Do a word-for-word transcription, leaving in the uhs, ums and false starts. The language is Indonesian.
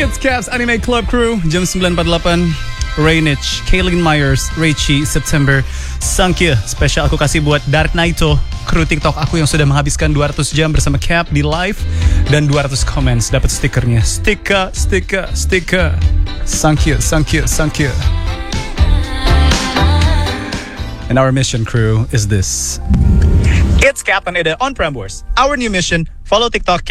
It's Caps Anime Club Crew. Jam sembilan empat puluh delapan. Rainich, Kaylin Myers, Reichi, September, Sankya. Spesial aku kasih buat Dark Naito, kru TikTok aku yang sudah menghabiskan dua ratus jam bersama Cap di live. Dan dua ratus comments dapat stikernya. Stiker, stiker, stiker. Sankya, Sankya, Sankya. And our mission, crew, is this. It's Cap and Ida on Prambors. Our new mission, follow TikTok